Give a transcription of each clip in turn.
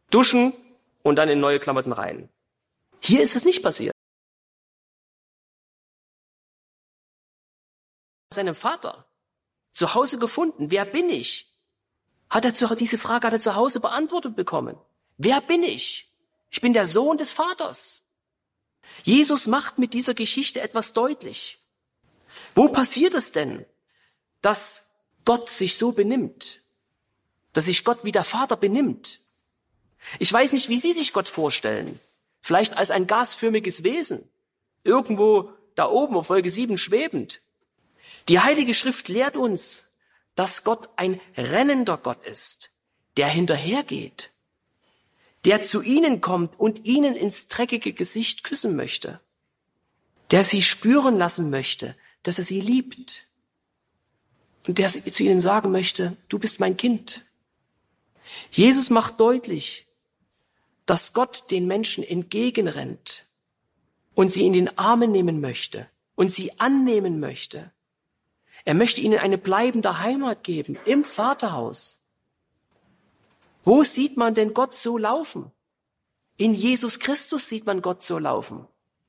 duschen und dann in neue Klamotten rein. Hier ist es nicht passiert. Seinem Vater zu Hause gefunden. Wer bin ich? Diese Frage hat er zu Hause beantwortet bekommen. Wer bin ich? Ich bin der Sohn des Vaters. Jesus macht mit dieser Geschichte etwas deutlich. Wo passiert es denn, dass Gott sich so benimmt? Dass sich Gott wie der Vater benimmt? Ich weiß nicht, wie Sie sich Gott vorstellen. Vielleicht als ein gasförmiges Wesen. Irgendwo da oben auf Wolke 7 schwebend. Die Heilige Schrift lehrt uns, dass Gott ein rennender Gott ist, der hinterhergeht, der zu ihnen kommt und ihnen ins dreckige Gesicht küssen möchte, der sie spüren lassen möchte, dass er sie liebt und der zu ihnen sagen möchte, du bist mein Kind. Jesus macht deutlich, dass Gott den Menschen entgegenrennt und sie in den Armen nehmen möchte und sie annehmen möchte. Er möchte ihnen eine bleibende Heimat geben im Vaterhaus. Wo sieht man denn Gott so laufen? In Jesus Christus sieht man Gott so laufen.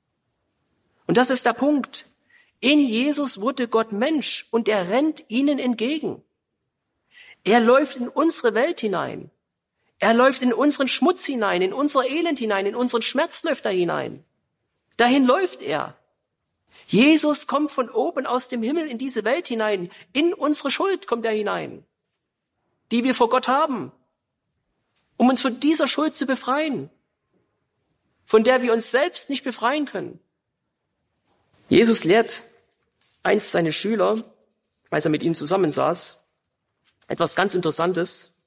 Und das ist der Punkt. In Jesus wurde Gott Mensch und er rennt ihnen entgegen. Er läuft in unsere Welt hinein. Er läuft in unseren Schmutz hinein, in unser Elend hinein, in unseren Schmerz läuft er hinein. Dahin läuft er. Jesus kommt von oben aus dem Himmel in diese Welt hinein. In unsere Schuld kommt er hinein, die wir vor Gott haben, um uns von dieser Schuld zu befreien, von der wir uns selbst nicht befreien können. Jesus lehrt einst seine Schüler, als er mit ihnen zusammensaß, etwas ganz Interessantes.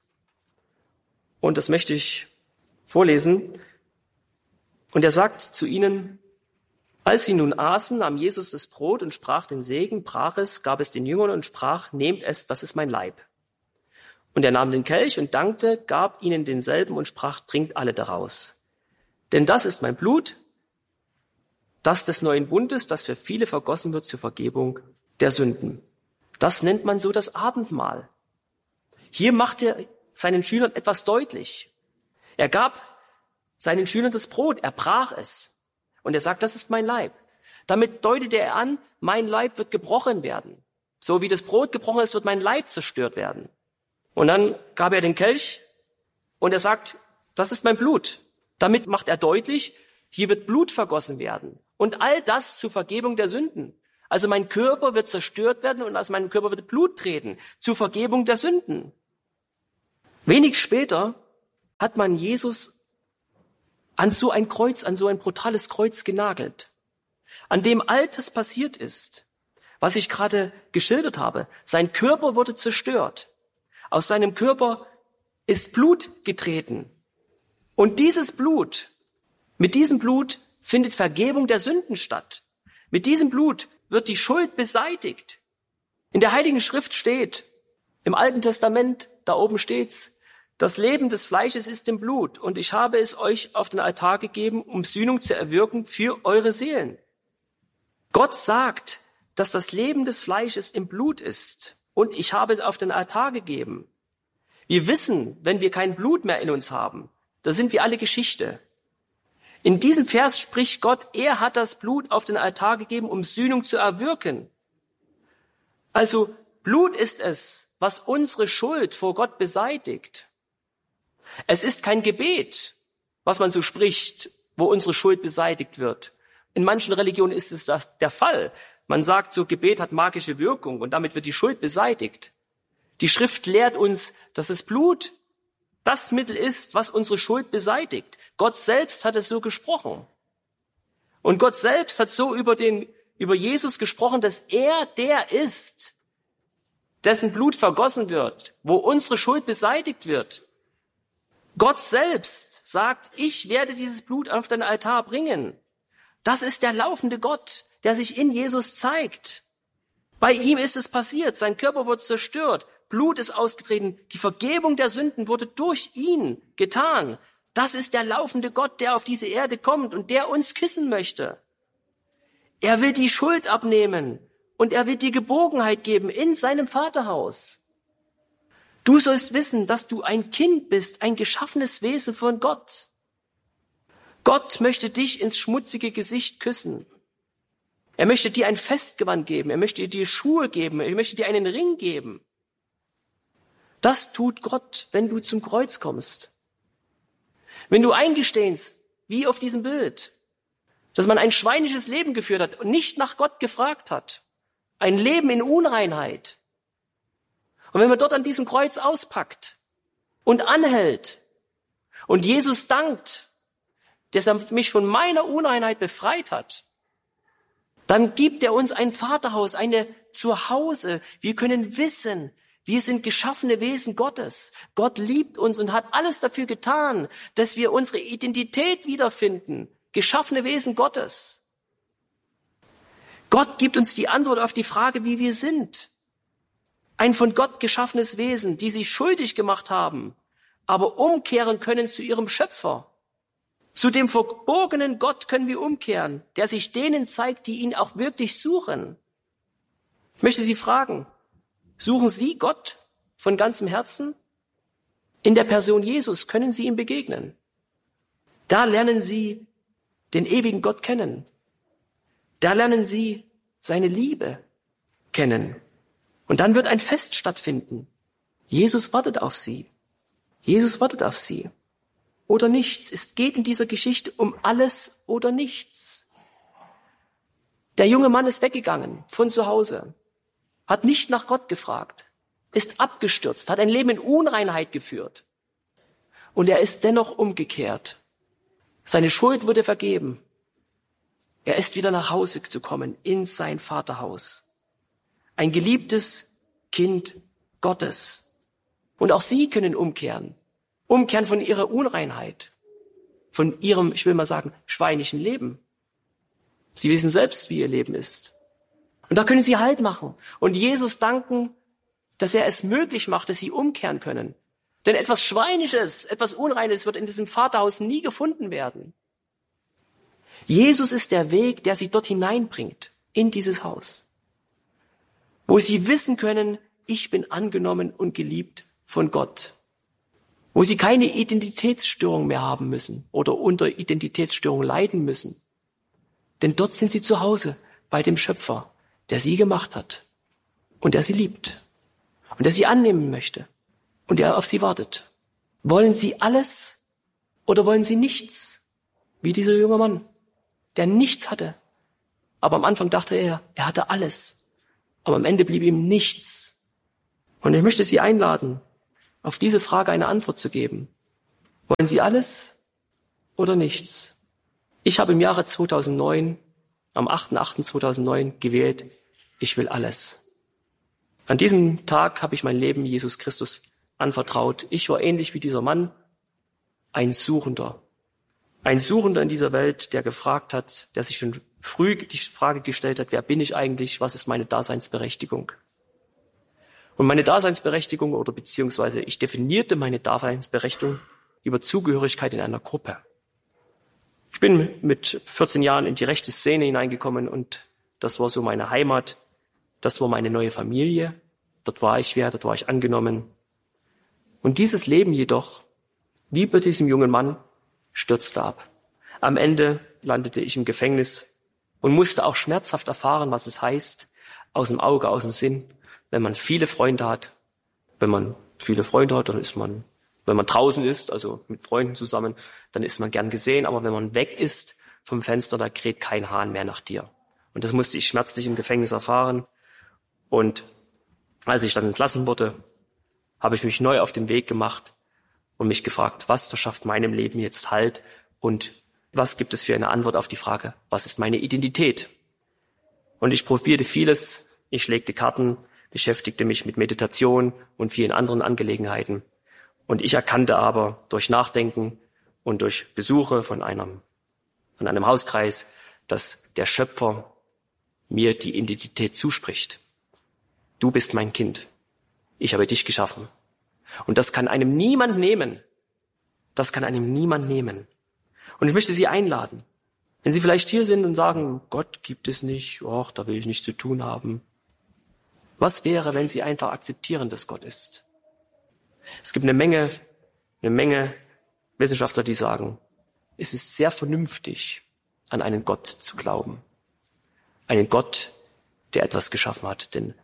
Und das möchte ich vorlesen. Und er sagt zu ihnen, als sie nun aßen, nahm Jesus das Brot und sprach den Segen, brach es, gab es den Jüngern und sprach, nehmt es, das ist mein Leib. Und er nahm den Kelch und dankte, gab ihnen denselben und sprach, trinkt alle daraus. Denn das ist mein Blut, das des neuen Bundes, das für viele vergossen wird zur Vergebung der Sünden. Das nennt man so das Abendmahl. Hier macht er seinen Schülern etwas deutlich. Er gab seinen Schülern das Brot, er brach es. Und er sagt, das ist mein Leib. Damit deutete er an, mein Leib wird gebrochen werden. So wie das Brot gebrochen ist, wird mein Leib zerstört werden. Und dann gab er den Kelch und er sagt, das ist mein Blut. Damit macht er deutlich, hier wird Blut vergossen werden. Und all das zur Vergebung der Sünden. Also mein Körper wird zerstört werden und aus meinem Körper wird Blut treten. Zur Vergebung der Sünden. Wenig später hat man Jesus an so ein Kreuz, an so ein brutales Kreuz genagelt, an dem all das passiert ist, was ich gerade geschildert habe. Sein Körper wurde zerstört. Aus seinem Körper ist Blut getreten. Und dieses Blut, mit diesem Blut findet Vergebung der Sünden statt. Mit diesem Blut wird die Schuld beseitigt. In der Heiligen Schrift steht, im Alten Testament, da oben steht's, das Leben des Fleisches ist im Blut und ich habe es euch auf den Altar gegeben, um Sühnung zu erwirken für eure Seelen. Gott sagt, dass das Leben des Fleisches im Blut ist und ich habe es auf den Altar gegeben. Wir wissen, wenn wir kein Blut mehr in uns haben, da sind wir alle Geschichte. In diesem Vers spricht Gott, er hat das Blut auf den Altar gegeben, um Sühnung zu erwirken. Also Blut ist es, was unsere Schuld vor Gott beseitigt. Es ist kein Gebet, was man so spricht, wo unsere Schuld beseitigt wird. In manchen Religionen ist es das der Fall. Man sagt so, Gebet hat magische Wirkung und damit wird die Schuld beseitigt. Die Schrift lehrt uns, dass das Blut das Mittel ist, was unsere Schuld beseitigt. Gott selbst hat es so gesprochen. Und Gott selbst hat so über Jesus gesprochen, dass er der ist, dessen Blut vergossen wird, wo unsere Schuld beseitigt wird. Gott selbst sagt, ich werde dieses Blut auf den Altar bringen. Das ist der laufende Gott, der sich in Jesus zeigt. Bei ihm ist es passiert, sein Körper wurde zerstört, Blut ist ausgetreten, die Vergebung der Sünden wurde durch ihn getan. Das ist der laufende Gott, der auf diese Erde kommt und der uns küssen möchte. Er will die Schuld abnehmen und er wird die Geborgenheit geben in seinem Vaterhaus. Du sollst wissen, dass du ein Kind bist, ein geschaffenes Wesen von Gott. Gott möchte dich ins schmutzige Gesicht küssen. Er möchte dir ein Festgewand geben, er möchte dir Schuhe geben, er möchte dir einen Ring geben. Das tut Gott, wenn du zum Kreuz kommst. Wenn du eingestehst, wie auf diesem Bild, dass man ein schweinisches Leben geführt hat und nicht nach Gott gefragt hat, ein Leben in Unreinheit. Und wenn man dort an diesem Kreuz auspackt und anhält und Jesus dankt, dass er mich von meiner Unreinheit befreit hat, dann gibt er uns ein Vaterhaus, eine Zuhause. Wir können wissen, wir sind geschaffene Wesen Gottes. Gott liebt uns und hat alles dafür getan, dass wir unsere Identität wiederfinden. Geschaffene Wesen Gottes. Gott gibt uns die Antwort auf die Frage, wie wir sind. Ein von Gott geschaffenes Wesen, die sich schuldig gemacht haben, aber umkehren können zu ihrem Schöpfer. Zu dem verborgenen Gott können wir umkehren, der sich denen zeigt, die ihn auch wirklich suchen. Ich möchte Sie fragen, suchen Sie Gott von ganzem Herzen? In der Person Jesus können Sie ihm begegnen. Da lernen Sie den ewigen Gott kennen. Da lernen Sie seine Liebe kennen. Und dann wird ein Fest stattfinden. Jesus wartet auf Sie. Jesus wartet auf Sie. Oder nichts. Es geht in dieser Geschichte um alles oder nichts. Der junge Mann ist weggegangen von zu Hause, hat nicht nach Gott gefragt, ist abgestürzt, hat ein Leben in Unreinheit geführt. Und er ist dennoch umgekehrt. Seine Schuld wurde vergeben. Er ist wieder nach Hause zu kommen, in sein Vaterhaus. Ein geliebtes Kind Gottes. Und auch Sie können umkehren. Umkehren von Ihrer Unreinheit. Von Ihrem, ich will mal sagen, schweinischen Leben. Sie wissen selbst, wie Ihr Leben ist. Und da können Sie Halt machen. Und Jesus danken, dass er es möglich macht, dass Sie umkehren können. Denn etwas Schweinisches, etwas Unreines wird in diesem Vaterhaus nie gefunden werden. Jesus ist der Weg, der Sie dort hineinbringt, in dieses Haus. Wo Sie wissen können, ich bin angenommen und geliebt von Gott. Wo Sie keine Identitätsstörung mehr haben müssen oder unter Identitätsstörung leiden müssen. Denn dort sind Sie zu Hause bei dem Schöpfer, der Sie gemacht hat und der Sie liebt und der Sie annehmen möchte und der auf Sie wartet. Wollen Sie alles oder wollen Sie nichts? Wie dieser junge Mann, der nichts hatte. Aber am Anfang dachte er hatte alles. Aber am Ende blieb ihm nichts. Und ich möchte Sie einladen, auf diese Frage eine Antwort zu geben. Wollen Sie alles oder nichts? Ich habe im Jahre 2009, am 8.8.2009 gewählt, ich will alles. An diesem Tag habe ich mein Leben Jesus Christus anvertraut. Ich war ähnlich wie dieser Mann, ein Suchender. Ein Suchender in dieser Welt, der gefragt hat, der sich schon früh die Frage gestellt hat, wer bin ich eigentlich, was ist meine Daseinsberechtigung? Und meine Daseinsberechtigung oder beziehungsweise ich definierte meine Daseinsberechtigung über Zugehörigkeit in einer Gruppe. Ich bin mit 14 Jahren in die rechte Szene hineingekommen und das war so meine Heimat, das war meine neue Familie. Dort war ich dort war ich angenommen. Und dieses Leben jedoch, wie bei diesem jungen Mann, stürzte ab. Am Ende landete ich im Gefängnis und musste auch schmerzhaft erfahren, was es heißt, aus dem Auge, aus dem Sinn, wenn man viele Freunde hat. Wenn man viele Freunde hat, dann ist man, wenn man draußen ist, also mit Freunden zusammen, dann ist man gern gesehen. Aber wenn man weg ist vom Fenster, da kräht kein Hahn mehr nach dir. Und das musste ich schmerzlich im Gefängnis erfahren. Und als ich dann entlassen wurde, habe ich mich neu auf den Weg gemacht und mich gefragt, was verschafft meinem Leben jetzt Halt und was gibt es für eine Antwort auf die Frage, was ist meine Identität? Und ich probierte vieles, ich legte Karten, beschäftigte mich mit Meditation und vielen anderen Angelegenheiten. Und ich erkannte aber durch Nachdenken und durch Besuche von einem Hauskreis, dass der Schöpfer mir die Identität zuspricht. Du bist mein Kind. Ich habe dich geschaffen. Und das kann einem niemand nehmen. Das kann einem niemand nehmen. Und ich möchte Sie einladen. Wenn Sie vielleicht hier sind und sagen, Gott gibt es nicht, och, da will ich nichts zu tun haben. Was wäre, wenn Sie einfach akzeptieren, dass Gott ist? Es gibt eine Menge Wissenschaftler, die sagen, es ist sehr vernünftig, an einen Gott zu glauben. Einen Gott, der etwas geschaffen hat. Denn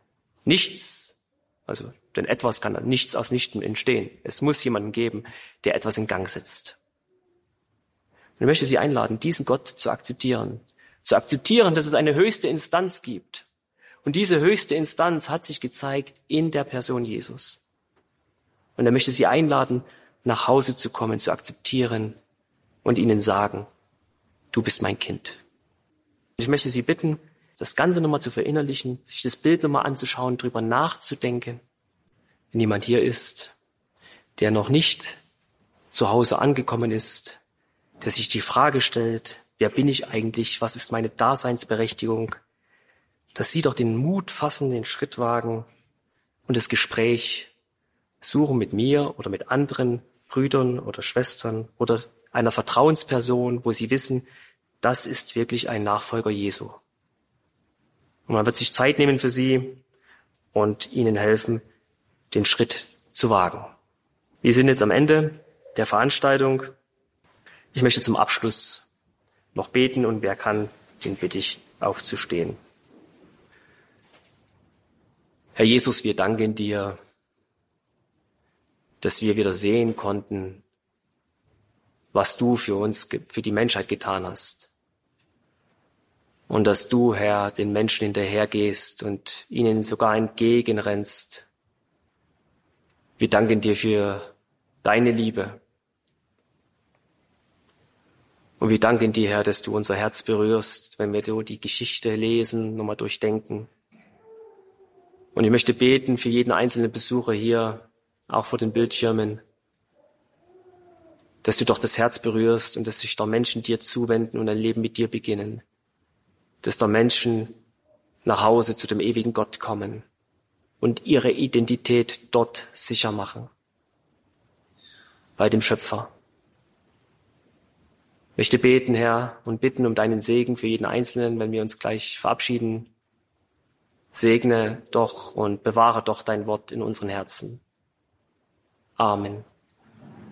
etwas kann nichts aus Nichtem entstehen. Es muss jemanden geben, der etwas in Gang setzt. Und ich möchte Sie einladen, diesen Gott zu akzeptieren. Zu akzeptieren, dass es eine höchste Instanz gibt. Und diese höchste Instanz hat sich gezeigt in der Person Jesus. Und er möchte Sie einladen, nach Hause zu kommen, zu akzeptieren und ihnen sagen, du bist mein Kind. Ich möchte Sie bitten, das Ganze nochmal zu verinnerlichen, sich das Bild nochmal anzuschauen, drüber nachzudenken. Wenn jemand hier ist, der noch nicht zu Hause angekommen ist, der sich die Frage stellt, wer bin ich eigentlich, was ist meine Daseinsberechtigung, dass Sie doch den Mut fassen, den Schritt wagen und das Gespräch suchen mit mir oder mit anderen Brüdern oder Schwestern oder einer Vertrauensperson, wo Sie wissen, das ist wirklich ein Nachfolger Jesu. Und man wird sich Zeit nehmen für Sie und Ihnen helfen, den Schritt zu wagen. Wir sind jetzt am Ende der Veranstaltung. Ich möchte zum Abschluss noch beten und wer kann, den bitte ich aufzustehen. Herr Jesus, wir danken dir, dass wir wieder sehen konnten, was du für uns, für die Menschheit getan hast. Und dass du, Herr, den Menschen hinterhergehst und ihnen sogar entgegenrennst. Wir danken dir für deine Liebe. Und wir danken dir, Herr, dass du unser Herz berührst, wenn wir so die Geschichte lesen, nochmal durchdenken. Und ich möchte beten für jeden einzelnen Besucher hier, auch vor den Bildschirmen, dass du doch das Herz berührst und dass sich doch Menschen dir zuwenden und ein Leben mit dir beginnen. Dass doch Menschen nach Hause zu dem ewigen Gott kommen und ihre Identität dort sicher machen. Bei dem Schöpfer. Ich möchte beten, Herr, und bitten um deinen Segen für jeden Einzelnen, wenn wir uns gleich verabschieden. Segne doch und bewahre doch dein Wort in unseren Herzen. Amen.